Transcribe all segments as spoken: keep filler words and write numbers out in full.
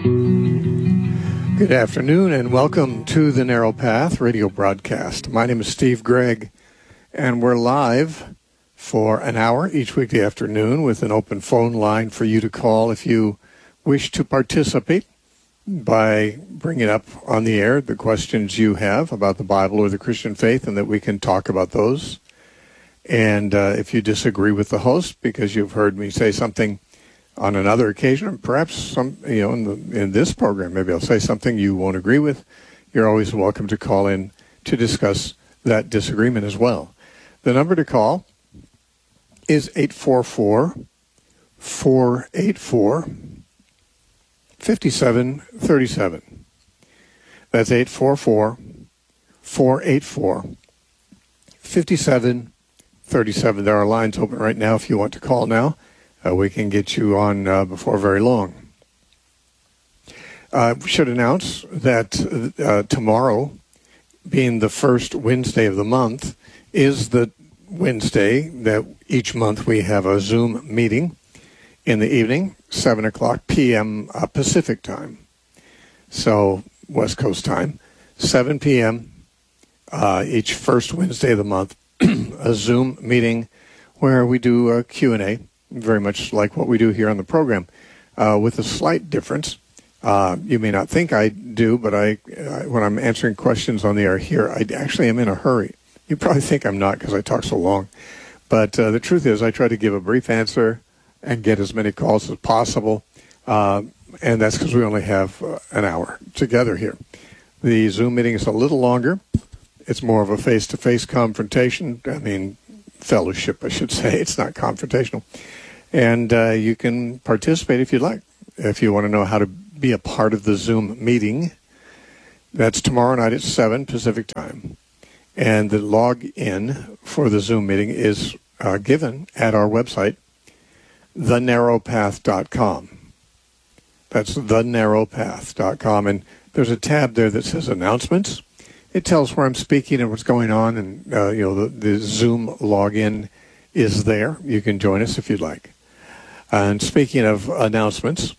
Good afternoon and welcome to the Narrow Path radio broadcast. My name is Steve Gregg and we're live for an hour each weekday afternoon with an open phone line for you to call if you wish to participate by bringing up on the air the questions you have about the Bible or the Christian faith, and that we can talk about those. And uh, if you disagree with the host because you've heard me say something on another occasion, or perhaps some, you know, in, the, in this program, maybe I'll say something you won't agree with, you're always welcome to call in to discuss that disagreement as well. The number to call is eight four four, four eight four, five seven three seven. That's eight four four, four eight four, five seven three seven. There are lines open right now if you want to call now. Uh, we can get you on uh, before very long. I uh, should announce that uh, tomorrow, being the first Wednesday of the month, is the Wednesday that each month we have a Zoom meeting in the evening, seven o'clock p.m. Uh, Pacific time. So West Coast time, seven p.m. Uh, each first Wednesday of the month, a Zoom meeting where we do a Q and A, very much like what we do here on the program, uh, with a slight difference. Uh, you may not think I do, but I, uh, when I'm answering questions on the air here, I actually am in a hurry. You probably think I'm not because I talk so long. But uh, the truth is I try to give a brief answer and get as many calls as possible. Uh, and that's because we only have uh, an hour together here. The Zoom meeting is a little longer. It's more of a face-to-face confrontation. I mean, fellowship, I should say. It's not confrontational. And uh, you can participate if you'd like. If you want to know how to be a part of the Zoom meeting, that's tomorrow night at seven Pacific time. And the login for the Zoom meeting is uh, given at our website, the narrow path dot com. That's the narrow path dot com. And there's a tab there that says announcements. It tells where I'm speaking and what's going on, and uh, you know the, the Zoom login is there. You can join us if you'd like. And speaking of announcements,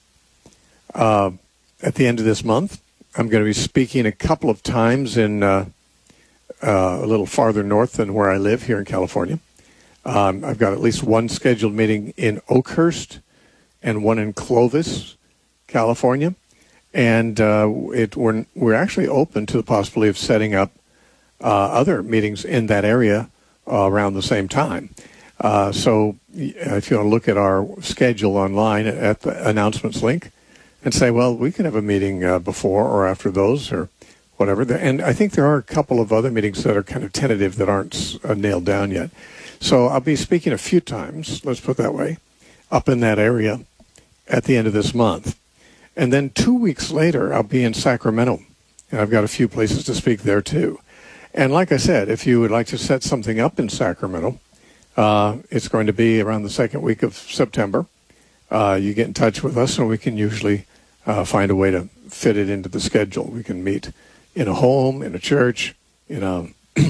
uh, at the end of this month, I'm going to be speaking a couple of times in uh, uh, a little farther north than where I live here in California. Um, I've got at least one scheduled meeting in Oakhurst and one in Clovis, California. And uh, it, we're, we're actually open to the possibility of setting up uh, other meetings in that area uh, around the same time. Uh, so if you want to look at our schedule online at the announcements link and say, well, we can have a meeting uh, before or after those or whatever. And I think there are a couple of other meetings that are kind of tentative that aren't uh, nailed down yet. So I'll be speaking a few times, let's put it that way, up in that area at the end of this month. And then two weeks later, I'll be in Sacramento, and I've got a few places to speak there, too. And like I said, if you would like to set something up in Sacramento, uh, it's going to be around the second week of September. Uh, you get in touch with us, and we can usually uh, find a way to fit it into the schedule. We can meet in a home, in a church, in a,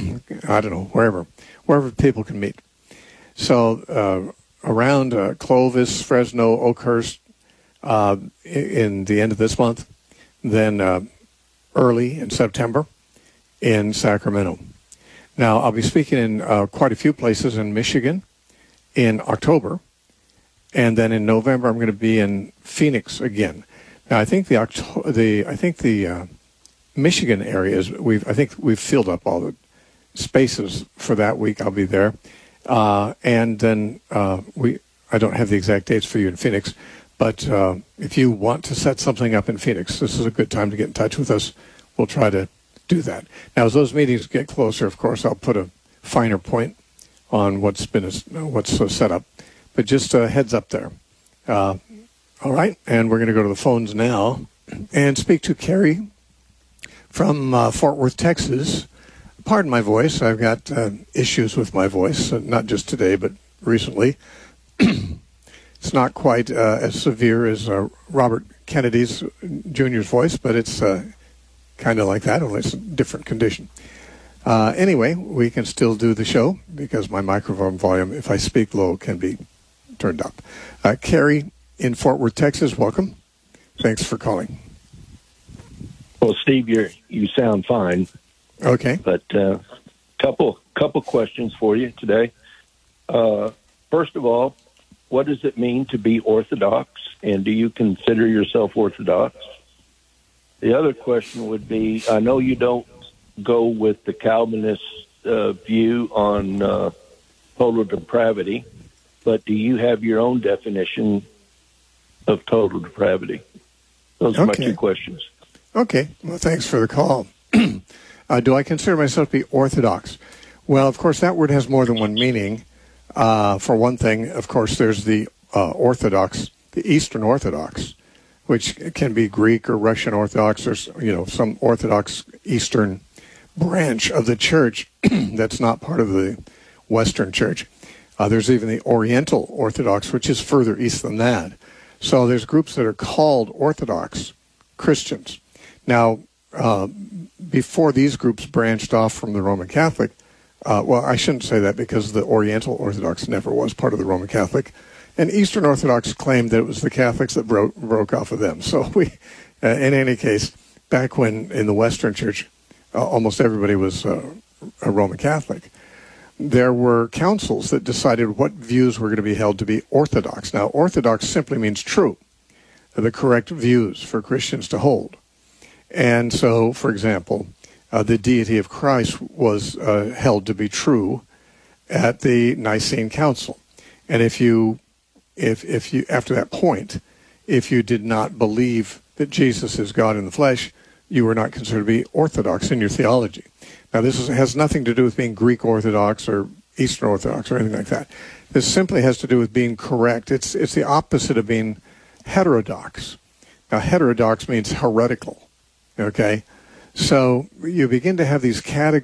I don't know, wherever, wherever people can meet. So uh, around uh, Clovis, Fresno, Oakhurst, Uh, in the end of this month, then uh, early in September in Sacramento. Now, I'll be speaking in uh, quite a few places in Michigan in October, and then in November I'm going to be in Phoenix again. Now, I think the Octo- the I think the uh, Michigan area is we've I think we've filled up all the spaces for that week. I'll be there, uh, and then uh, we I don't have the exact dates for you in Phoenix. But uh, if you want to set something up in Phoenix, this is a good time to get in touch with us. We'll try to do that. Now, as those meetings get closer, of course, I'll put a finer point on what's been what's uh, set up. But just a heads up there. Uh, all right, and we're going to go to the phones now and speak to Carrie from uh, Fort Worth, Texas. Pardon my voice. I've got uh, issues with my voice, uh, not just today, but recently. It's not quite uh, as severe as uh, Robert Kennedy's Junior's voice, but it's uh, kind of like that, only it's a different condition. Uh, anyway, we can still do the show because my microphone volume, if I speak low, can be turned up. Uh, Carrie in Fort Worth, Texas, welcome. Thanks for calling. Well, Steve, you you sound fine. Okay. But uh, couple couple questions for you today. Uh, first of all, what does it mean to be Orthodox, and do you consider yourself Orthodox? The other question would be, I know you don't go with the Calvinist uh, view on uh, total depravity, but do you have your own definition of total depravity? Those are Okay. my two questions. Okay. Well, thanks for the call. uh, do I consider myself to be Orthodox? Well, of course, that word has more than one meaning. Uh, for one thing, of course, there's the uh, Orthodox, the Eastern Orthodox, which can be Greek or Russian Orthodox, or you know some Orthodox Eastern branch of the church that's not part of the Western Church. Uh, there's even the Oriental Orthodox, which is further east than that. So there's groups that are called Orthodox Christians. Now, uh, before these groups branched off from the Roman Catholic, uh, well, I shouldn't say that because the Oriental Orthodox never was part of the Roman Catholic. And Eastern Orthodox claimed that it was the Catholics that broke, broke off of them. So we, uh, in any case, back when in the Western Church, uh, almost everybody was uh, a Roman Catholic, there were councils that decided what views were going to be held to be Orthodox. Now, Orthodox simply means true, the correct views for Christians to hold. And so, for example, uh, the deity of Christ was uh, held to be true at the Nicene Council. And if you If, if you, after that point, if you did not believe that Jesus is God in the flesh, you were not considered to be Orthodox in your theology. Now, this is, has nothing to do with being Greek Orthodox or Eastern Orthodox or anything like that. This simply has to do with being correct. It's, it's the opposite of being heterodox. Now, heterodox means heretical, okay? So you begin to have these categories